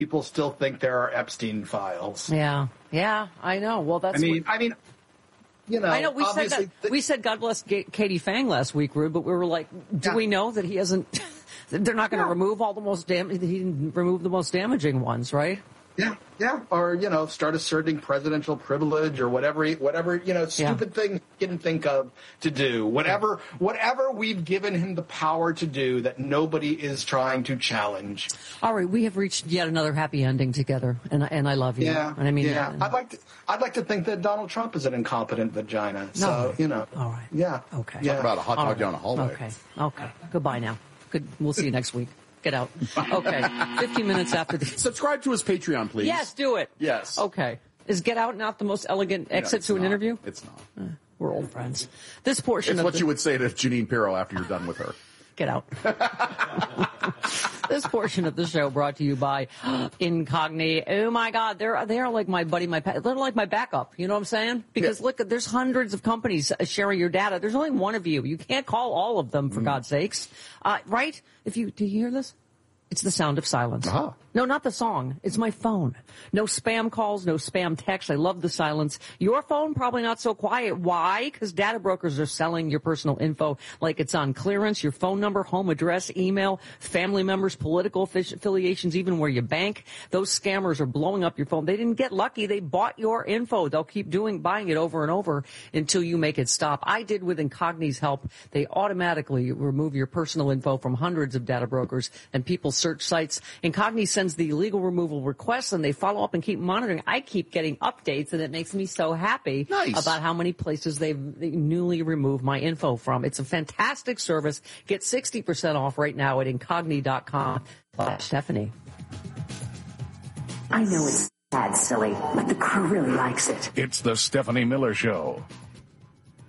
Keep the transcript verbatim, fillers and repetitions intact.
people still think there are Epstein files. Yeah, yeah, I know. Well, that's. I mean, what, I mean, you know, I know we said that. th- we said God bless G- Katie Fang last week, Rude, but we were like, do yeah. we know that he hasn't? They're not going to yeah. remove all the most dam. He didn't remove the most damaging ones, right? Yeah, yeah, or you know, start asserting presidential privilege or whatever, whatever you know, stupid yeah. thing he can think of to do. Whatever, whatever we've given him the power to do that nobody is trying to challenge. All right, we have reached yet another happy ending together, and and I love you. Yeah, and I mean, yeah. yeah. I'd like to, I'd like to think that Donald Trump is an incompetent vagina. So no. you know, all right, yeah, okay. Yeah. Talk about a hot dog right. down a hallway. Okay, okay. Goodbye now. Good. We'll see you next week. Get out. Okay. fifteen minutes after the... Subscribe to his Patreon, please. Yes, do it. Yes. Okay. Is Get Out not the most elegant exit no, to an not. interview? It's not. Uh, we're old friends. This portion it's of what the... you would say to Janine Pirro after you're done with her. Get out. This portion of the show brought to you by Incogni. Oh my God, they're they are like my buddy, my they're like my backup. You know what I'm saying? Because yeah. look, there's hundreds of companies sharing your data. There's only one of you. You can't call all of them, for mm. God's sakes, uh, right? If you do, you hear this? It's the sound of silence. Uh-huh. No, not the song. It's my phone. No spam calls, no spam texts. I love the silence. Your phone, probably not so quiet. Why? Because data brokers are selling your personal info like it's on clearance. Your phone number, home address, email, family members, political affiliations, even where you bank. Those scammers are blowing up your phone. They didn't get lucky. They bought your info. They'll keep doing, buying it over and over until you make it stop. I did with Incogni's help. They automatically remove your personal info from hundreds of data brokers and people's search sites. Incogni sends the illegal removal requests, and they follow up and keep monitoring. I keep getting updates, and it makes me so happy nice. about how many places they've newly removed my info from. It's a fantastic service. Get sixty percent off right now at incogni dot com slash Stephanie. I know it's sad, silly, but the crew really likes it. It's the Stephanie Miller Show.